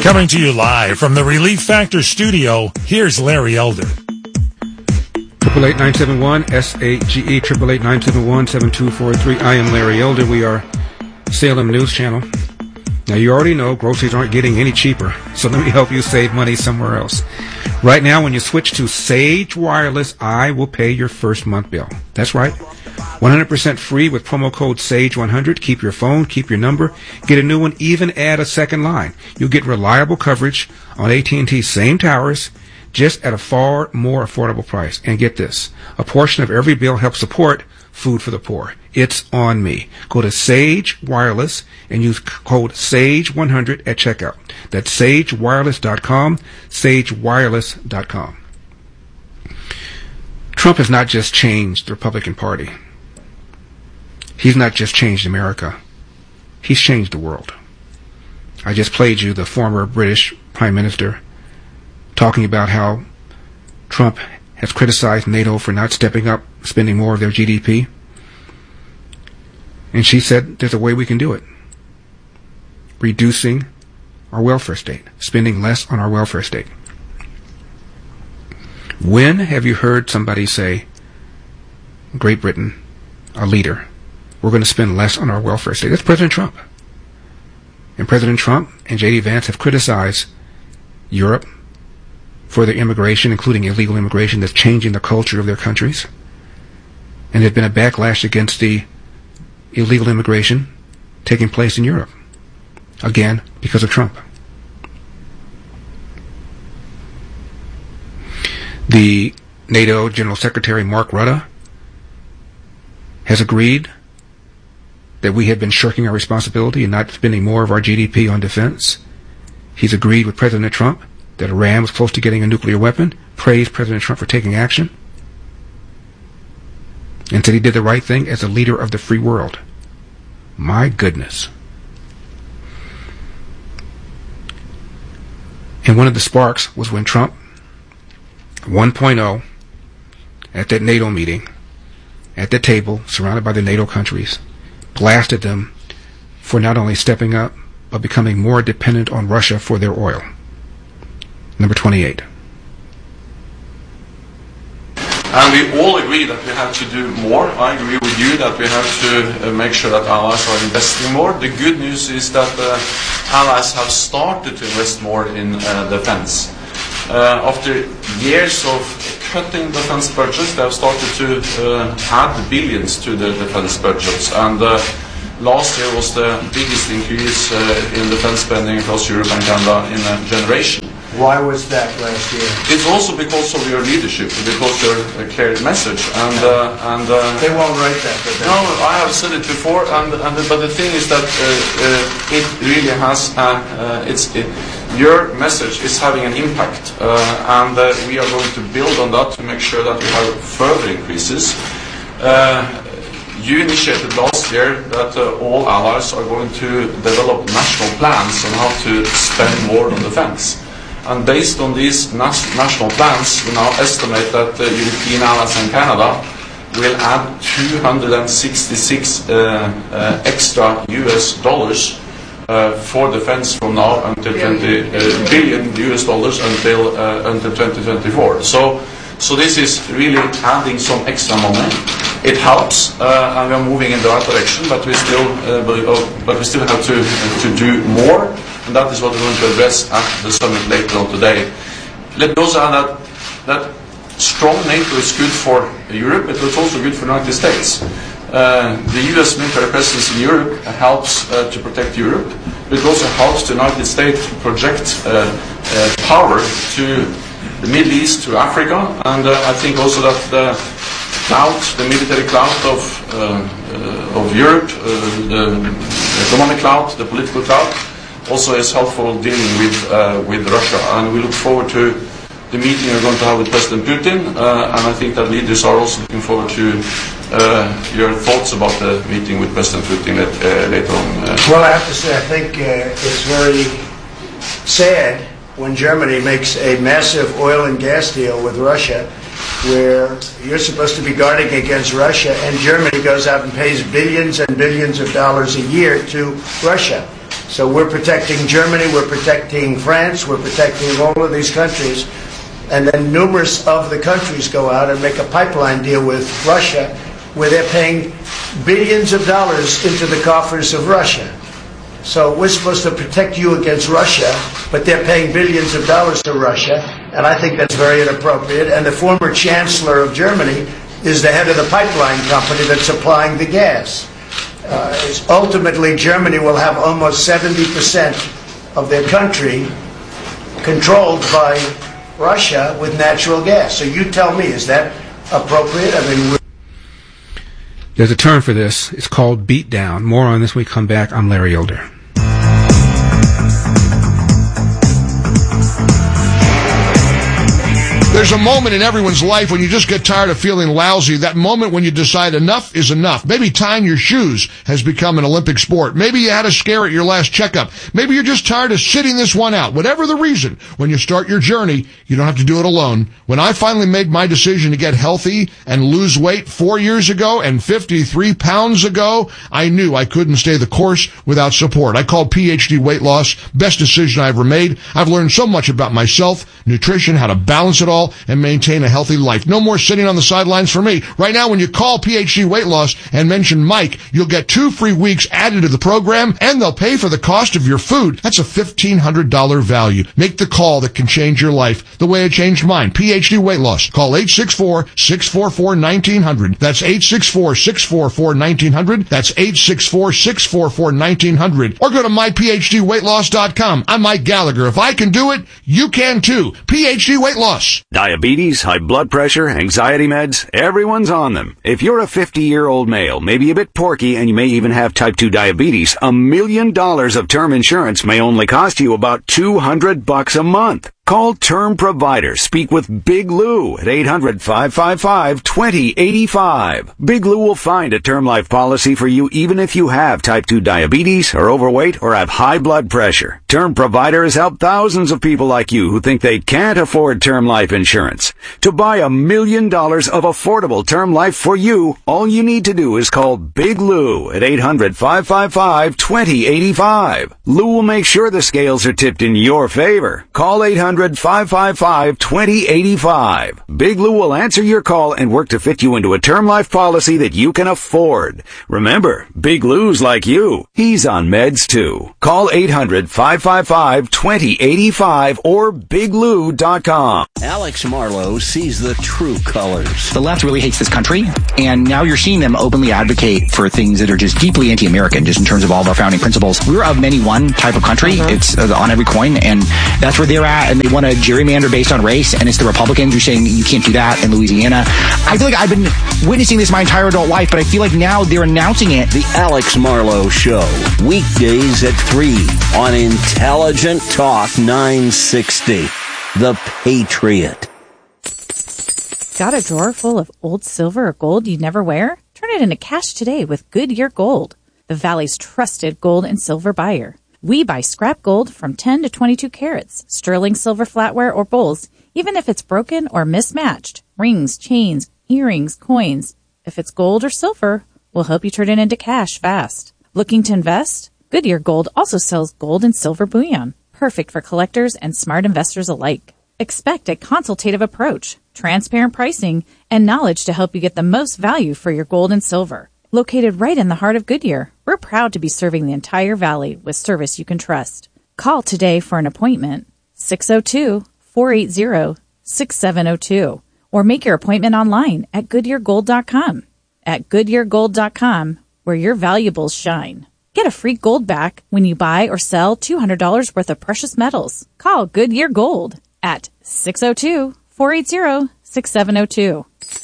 Coming to you live from the Relief Factor studio, here's Larry Elder. 888-971-SAGE, 888-971-7243. I am Larry Elder. We are Salem News Channel. Now, you already know groceries aren't getting any cheaper, so let me help you save money somewhere else. Right now, when you switch to Sage Wireless, I will pay your first month bill. That's right. 100% free with promo code SAGE100. Keep your phone, keep your number, get a new one, even add a second line. You'll get reliable coverage on AT&T's same towers, just at a far more affordable price. And get this, a portion of every bill helps support Food for the Poor. It's on me. Go to Sage Wireless and use code SAGE100 at checkout. That's sagewireless.com, sagewireless.com. Trump has not just changed the Republican Party. He's not just changed America. He's changed the world. I just played you the former British Prime Minister talking about how Trump has criticized NATO for not stepping up, spending more of their GDP. And she said there's a way we can do it. Reducing our welfare state, spending less on our welfare state. When have you heard somebody say, Great Britain, a leader, we're going to spend less on our welfare state? That's President Trump. And President Trump and J.D. Vance have criticized Europe for their immigration, including illegal immigration that's changing the culture of their countries. And there's been a backlash against the illegal immigration taking place in Europe. Again, because of Trump. The NATO General Secretary Mark Rutte has agreed that we have been shirking our responsibility and not spending more of our GDP on defense. He's agreed with President Trump that Iran was close to getting a nuclear weapon, praised President Trump for taking action, and said he did the right thing as a leader of the free world. My goodness. And one of the sparks was when Trump 1.0 at that NATO meeting, at the table, surrounded by the NATO countries, blasted them for not only stepping up, but becoming more dependent on Russia for their oil. Number 28. And we all agree that we have to do more. I agree with you that we have to make sure that allies are investing more. The good news is that allies have started to invest more in defense. After years of cutting defense budgets, they have started to add billions to the defense budgets. And last year was the biggest increase in defense spending across Europe and Canada in a generation. Why was that last year? It's also because of your leadership, because your clear message, and they won't write that. No, I have said it before, but the thing is that it really has. Your message is having an impact, and we are going to build on that to make sure that we have further increases. You initiated last year that all allies are going to develop national plans on how to spend more on defense. And based on these national plans, we now estimate that European allies and Canada will add 266 extra US dollars for defense from now until billion US dollars until 2024. So this is really adding some extra money. It helps, and we are moving in the right direction, but we still have to do more. And that is what we're going to address at the summit later on today. Let me also add that strong NATO is good for Europe, but it's also good for the United States. The US military presence in Europe helps to protect Europe, but it also helps the United States to project power to the Middle East, to Africa, and I think also that the military clout of Europe, the economic clout, the political clout, also is helpful dealing with Russia, and we look forward to the meeting we're going to have with President Putin, and I think that leaders are also looking forward to your thoughts about the meeting with President Putin later on. Well, I have to say, I think it's very sad when Germany makes a massive oil and gas deal with Russia, where you're supposed to be guarding against Russia, and Germany goes out and pays billions and billions of dollars a year to Russia. So we're protecting Germany, we're protecting France, we're protecting all of these countries. And then numerous of the countries go out and make a pipeline deal with Russia where they're paying billions of dollars into the coffers of Russia. So we're supposed to protect you against Russia, but they're paying billions of dollars to Russia, and I think that's very inappropriate. And the former chancellor of Germany is the head of the pipeline company that's supplying the gas. Ultimately, Germany will have almost 70% of their country controlled by Russia with natural gas. So you tell me, is that appropriate? I mean, there's a term for this. It's called beat down. More on this when we come back. I'm Larry Elder. There's a moment in everyone's life when you just get tired of feeling lousy. That moment when you decide enough is enough. Maybe tying your shoes has become an Olympic sport. Maybe you had a scare at your last checkup. Maybe you're just tired of sitting this one out. Whatever the reason, when you start your journey, you don't have to do it alone. When I finally made my decision to get healthy and lose weight 4 years ago and 53 pounds ago, I knew I couldn't stay the course without support. I called PhD Weight Loss. Best decision I ever made. I've learned so much about myself, nutrition, how to balance it all, and maintain a healthy life. No more sitting on the sidelines for me. Right now, when you call PhD Weight Loss and mention Mike, you'll get 2 free weeks added to the program, and they'll pay for the cost of your food. That's a $1,500 value. Make the call that can change your life the way it changed mine. PhD Weight Loss. Call 864-644-1900. That's 864-644-1900. That's 864-644-1900. Or go to myphdweightloss.com. I'm Mike Gallagher. If I can do it, you can too. PhD Weight Loss. Diabetes, high blood pressure, anxiety meds, everyone's on them. If you're a 50-year-old male, maybe a bit porky, and you may even have type 2 diabetes, $1 million of term insurance may only cost you about $200 a month. Call Term Provider. Speak with Big Lou at 800-555-2085. Big Lou will find a term life policy for you even if you have type 2 diabetes, are overweight, or have high blood pressure. Term Provider has helped thousands of people like you who think they can't afford term life insurance. To buy $1 million of affordable term life for you, all you need to do is call Big Lou at 800-555-2085. Lou will make sure the scales are tipped in your favor. Call 800-555-2085. Big Lou will answer your call and work to fit you into a term life policy that you can afford. Remember, Big Lou's like you. He's on meds too. Call 800-555-2085 or biglou.com. Alex Marlow sees the true colors. The left really hates this country, and now you're seeing them openly advocate for things that are just deeply anti-American, just in terms of all of our founding principles. We're of many one type of country. It's on every coin, and that's where they're at, and they want to gerrymander based on race, and it's the Republicans who are saying you can't do that in Louisiana. I feel like I've been witnessing this my entire adult life, but I feel like now they're announcing it. The Alex Marlow Show, weekdays at 3 on Intelligent Talk 960. The Patriot. Got a drawer full of old silver or gold you'd never wear? Turn it into cash today with Goodyear Gold, the Valley's trusted gold and silver buyer. We buy scrap gold from 10 to 22 carats, sterling silver flatware or bowls, even if it's broken or mismatched. Rings, chains, earrings, coins. If it's gold or silver, we'll help you turn it into cash fast. Looking to invest? Goodyear Gold also sells gold and silver bullion, perfect for collectors and smart investors alike. Expect a consultative approach, transparent pricing, and knowledge to help you get the most value for your gold and silver. Located right in the heart of Goodyear, we're proud to be serving the entire valley with service you can trust. Call today for an appointment, 602-480-6702, or make your appointment online at GoodyearGold.com. At GoodyearGold.com, where your valuables shine. Get a free gold back when you buy or sell $200 worth of precious metals. Call Goodyear Gold at 602-480-6702.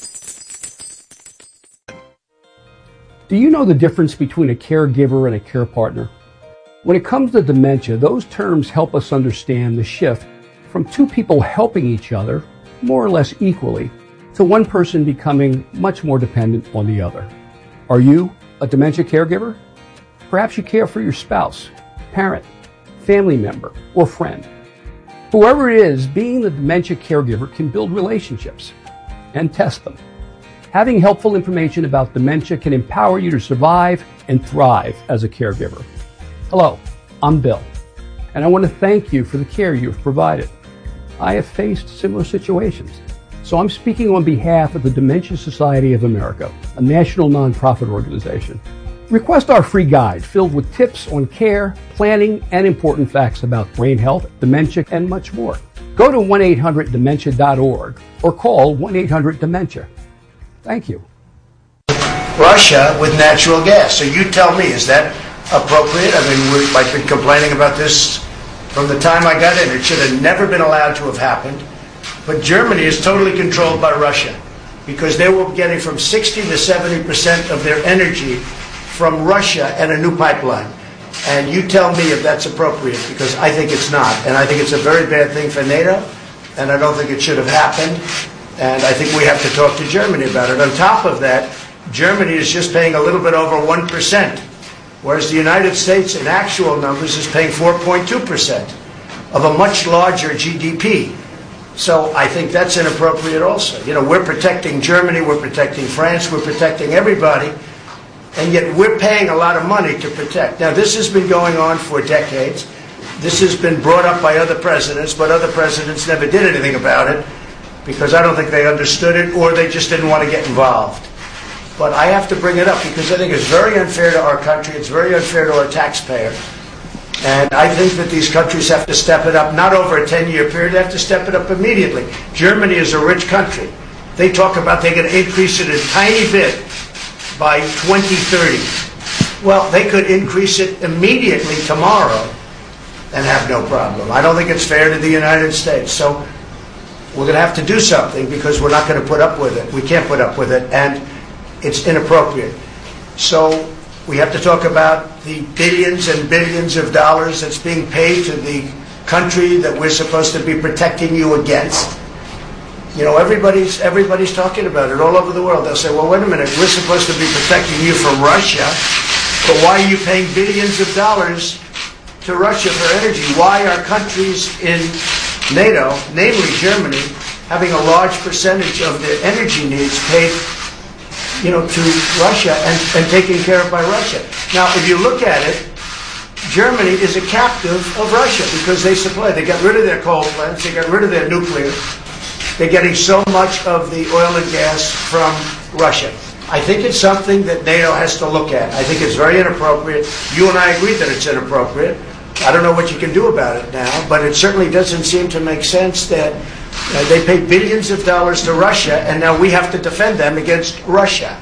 Do you know the difference between a caregiver and a care partner? When it comes to dementia, those terms help us understand the shift from two people helping each other more or less equally to one person becoming much more dependent on the other. Are you a dementia caregiver? Perhaps you care for your spouse, parent, family member, or friend. Whoever it is, being the dementia caregiver can build relationships and test them. Having helpful information about dementia can empower you to survive and thrive as a caregiver. Hello, I'm Bill, and I want to thank you for the care you've provided. I have faced similar situations, so I'm speaking on behalf of the Dementia Society of America, a national nonprofit organization. Request our free guide filled with tips on care, planning, and important facts about brain health, dementia, and much more. Go to 1-800-DEMENTIA.org or call 1-800-DEMENTIA. Thank you. Russia with natural gas. So you tell me, is that appropriate? I mean, I've been complaining about this from the time I got in. It should have never been allowed to have happened. But Germany is totally controlled by Russia because they were getting from 60 to 70% of their energy from Russia and a new pipeline. And you tell me if that's appropriate, because I think it's not. And I think it's a very bad thing for NATO, and I don't think it should have happened. And I think we have to talk to Germany about it. On top of that, Germany is just paying a little bit over 1%, whereas the United States, in actual numbers, is paying 4.2% of a much larger GDP. So I think that's inappropriate also. You know, we're protecting Germany, we're protecting France, we're protecting everybody, and yet we're paying a lot of money to protect. Now, this has been going on for decades. This has been brought up by other presidents, but other presidents never did anything about it because I don't think they understood it or they just didn't want to get involved. But I have to bring it up because I think it's very unfair to our country. It's very unfair to our taxpayer. And I think that these countries have to step it up, not over a 10-year period. They have to step it up immediately. Germany is a rich country. They talk about they're going to increase it a tiny bit by 2030. Well, they could increase it immediately tomorrow and have no problem. I don't think it's fair to the United States. So we're going to have to do something because we're not going to put up with it. We can't put up with it, and it's inappropriate. So we have to talk about the billions and billions of dollars that's being paid to the country that we're supposed to be protecting you against. You know, everybody's talking about it all over the world. They'll say, well, wait a minute, we're supposed to be protecting you from Russia, but why are you paying billions of dollars to Russia for energy? Why are countries in NATO, namely Germany, having a large percentage of their energy needs paid, you know, to Russia and taken care of by Russia? Now, if you look at it, Germany is a captive of Russia because they supply. They got rid of their coal plants. They got rid of their nuclear. They're getting so much of the oil and gas from Russia. I think it's something that NATO has to look at. I think it's very inappropriate. You and I agree that it's inappropriate. I don't know what you can do about it now, but it certainly doesn't seem to make sense that they pay billions of dollars to Russia, and now we have to defend them against Russia.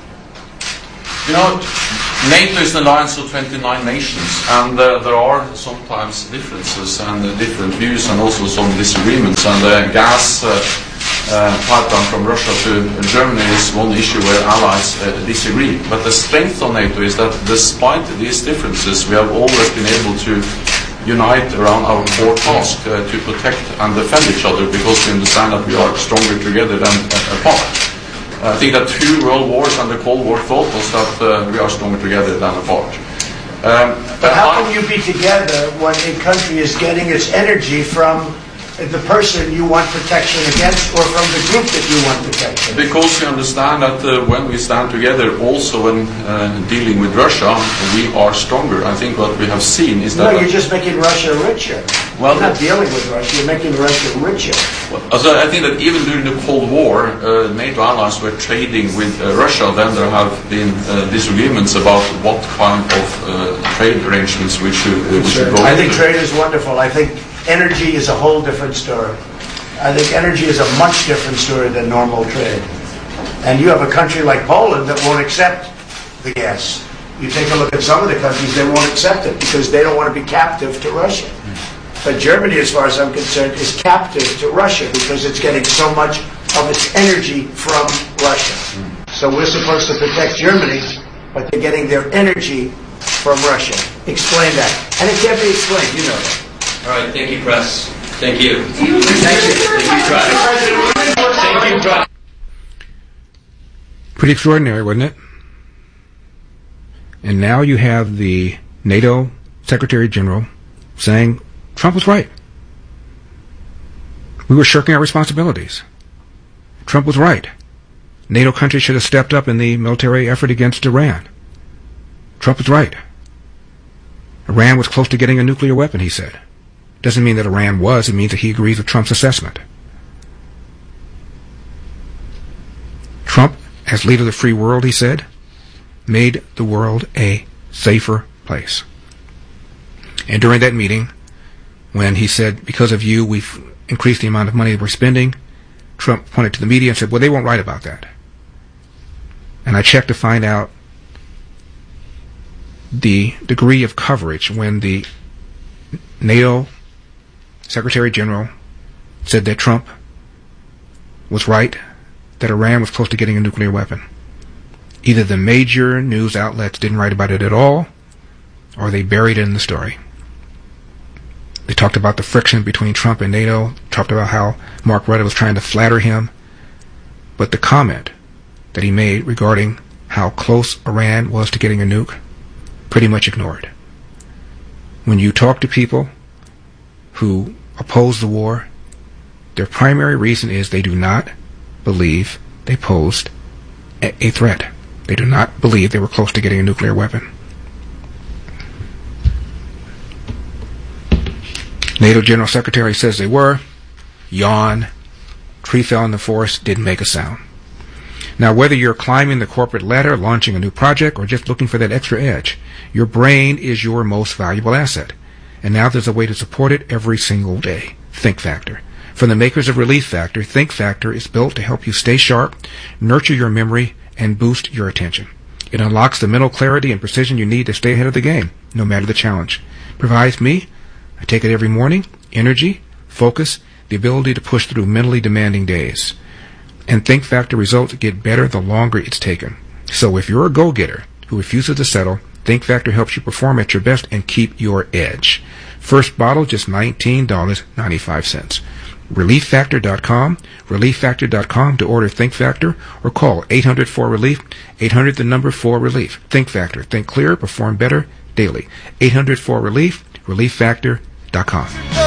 You know, NATO is an alliance of 29 nations, and there are sometimes differences and different views and also some disagreements. And the gas pipeline from Russia to Germany is one issue where allies disagree. But the strength of NATO is that despite these differences, we have always been able to unite around our core task to protect and defend each other because we understand that we are stronger together than apart. I think that 2 world wars and the Cold War taught us that we are stronger together than apart. But how can you be together when a country is getting its energy from the person you want protection against or from the group that you want protection? Because we understand that when we stand together, also when dealing with Russia, we are stronger. I think what we have seen is that... No, you're just making Russia richer. Well, you're not dealing with Russia, you're making Russia richer. So I think that even during the Cold War, NATO allies were trading with Russia. Then there have been disagreements about what kind of trade arrangements we should go I think trade is wonderful. I think energy is a whole different story. I think energy is a much different story than normal trade. And you have a country like Poland that won't accept the gas. You take a look at some of the countries, they won't accept it because they don't want to be captive to Russia. But Germany, as far as I'm concerned, is captive to Russia because it's getting so much of its energy from Russia. So we're supposed to protect Germany, but they're getting their energy from Russia. Explain that. And it can't be explained, you know that. All right, thank you, press. Thank you. Thank you. Thank you, press. Pretty extraordinary, wasn't it? And now you have the NATO Secretary General saying Trump was right. We were shirking our responsibilities. Trump was right. NATO countries should have stepped up in the military effort against Iran. Trump was right. Iran was close to getting a nuclear weapon, he said. Doesn't mean that Iran was. It means that he agrees with Trump's assessment. Trump, as leader of the free world, he said, made the world a safer place. And during that meeting, when he said, because of you, we've increased the amount of money that we're spending, Trump pointed to the media and said, well, they won't write about that. And I checked to find out the degree of coverage when the NATO Secretary General said that Trump was right, that Iran was close to getting a nuclear weapon. Either the major news outlets didn't write about it at all, or they buried it in the story. They talked about the friction between Trump and NATO, talked about how Mark Rutte was trying to flatter him, but the comment that he made regarding how close Iran was to getting a nuke, pretty much ignored. When you talk to people who oppose the war, their primary reason is they do not believe they posed a threat. They do not believe they were close to getting a nuclear weapon. NATO General Secretary says they were. Yawn. Tree fell in the forest, didn't make a sound. Now, whether you're climbing the corporate ladder, launching a new project, or just looking for that extra edge, your brain is your most valuable asset. And now there's a way to support it every single day. Think Factor. From the makers of Relief Factor, Think Factor is built to help you stay sharp, nurture your memory, and boost your attention. It unlocks the mental clarity and precision you need to stay ahead of the game, no matter the challenge. Provides me, I take it every morning, energy, focus, the ability to push through mentally demanding days. And Think Factor results get better the longer it's taken. So if you're a go-getter who refuses to settle, Think Factor helps you perform at your best and keep your edge. First bottle, just $19.95. ReliefFactor.com, ReliefFactor.com to order Think Factor, or call 800-4RELIEF, 800-4RELIEF. Think Factor. Think clearer, perform better daily. 800-4RELIEF, ReliefFactor.com.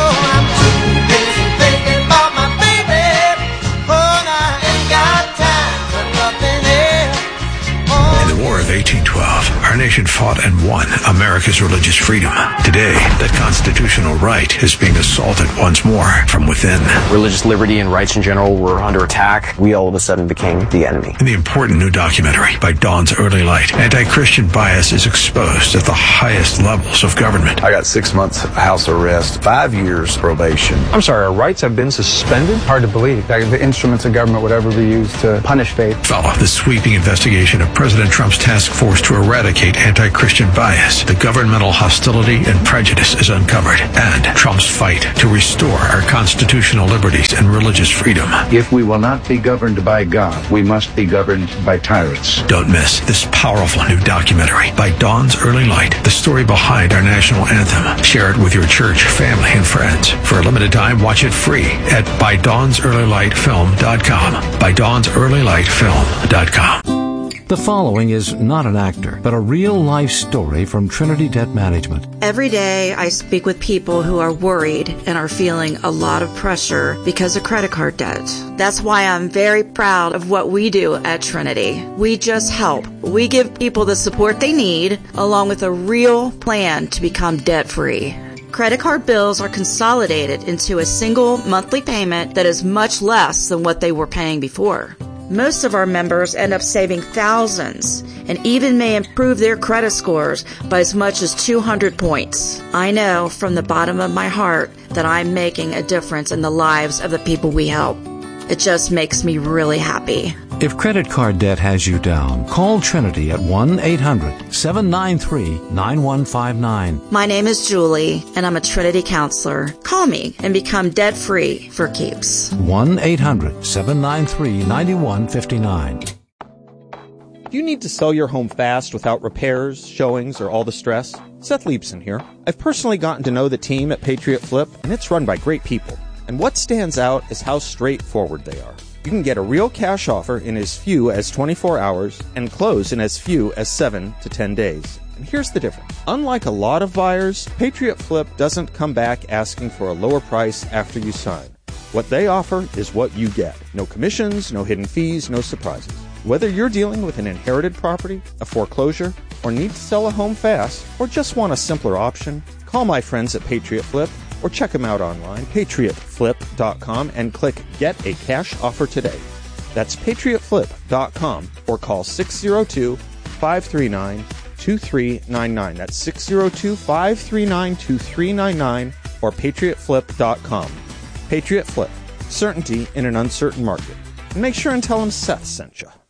In the War of 1812, our nation fought and won America's religious freedom. Today, that constitutional right is being assaulted once more from within. Religious liberty and rights in general were under attack. We all of a sudden became the enemy. In the important new documentary by Dawn's Early Light, anti-Christian bias is exposed at the highest levels of government. I got 6 months house arrest, 5 years probation. I'm sorry, our rights have been suspended? Hard to believe that the instruments of government would ever be used to punish faith. Follow the sweeping investigation of President Trump's task force to eradicate anti-Christian bias. The governmental hostility and prejudice is uncovered, and Trump's fight to restore our constitutional liberties and religious freedom. If we will not be governed by God, we must be governed by tyrants. Don't miss this powerful new documentary by Dawn's Early Light, the story behind our national anthem. Share it with your church, family, and friends. For a limited time, watch it free at ByDawnsEarlyLightFilm.com. ByDawnsEarlyLightFilm.com. The following is not an actor, but a real-life story from Trinity Debt Management. Every day I speak with people who are worried and are feeling a lot of pressure because of credit card debt. That's why I'm very proud of what we do at Trinity. We just help. We give people the support they need, along with a real plan to become debt-free. Credit card bills are consolidated into a single monthly payment that is much less than what they were paying before. Most of our members end up saving thousands and even may improve their credit scores by as much as 200 points. I know from the bottom of my heart that I'm making a difference in the lives of the people we help. It just makes me really happy. If credit card debt has you down, call Trinity at 1-800-793-9159. My name is Julie, and I'm a Trinity counselor. Call me and become debt-free for keeps. 1-800-793-9159. Do you need to sell your home fast without repairs, showings, or all the stress? Seth Leibson here. I've personally gotten to know the team at Patriot Flip, and it's run by great people. And what stands out is how straightforward they are. You can get a real cash offer in as few as 24 hours and close in as few as 7 to 10 days. And here's the difference. Unlike a lot of buyers, Patriot Flip doesn't come back asking for a lower price after you sign. What they offer is what you get. No commissions, no hidden fees, no surprises. Whether you're dealing with an inherited property, a foreclosure, or need to sell a home fast, or just want a simpler option, call my friends at Patriot Flip or check them out online, patriotflip.com, and click Get a Cash Offer today. That's patriotflip.com or call 602-539-2399. That's 602-539-2399 or patriotflip.com. Patriot Flip, certainty in an uncertain market. And make sure and tell them Seth sent you.